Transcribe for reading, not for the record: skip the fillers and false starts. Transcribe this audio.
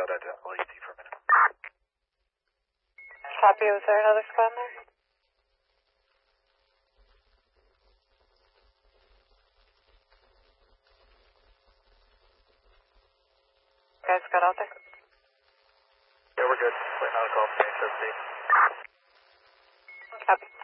out at LEC for a minute. Copy, was there another squad there? Guys got out there? Yeah, we're good. Waiting on a call from HSC. Copy.